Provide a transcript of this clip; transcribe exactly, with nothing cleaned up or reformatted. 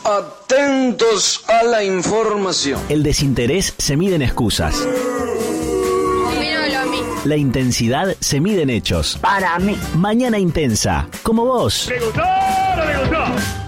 Atentos a la información. El desinterés se mide en excusas. Opino lo mismo. La intensidad se mide en hechos. Para mí. Mañana Intensa, como vos. ¿Le gustó o no le gustó?